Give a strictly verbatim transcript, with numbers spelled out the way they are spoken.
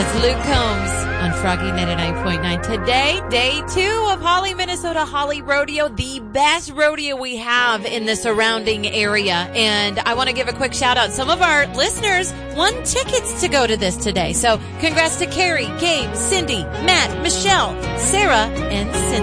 It's Luke Combs on Froggy ninety-nine point nine. Today, day two of Holly, Minnesota Holly Rodeo, the best rodeo we have in the surrounding area. And I want to give a quick shout out. Some of our listeners won tickets to go to this today. So congrats to Carrie, Gabe, Cindy, Matt, Michelle, Sarah, and Cindy.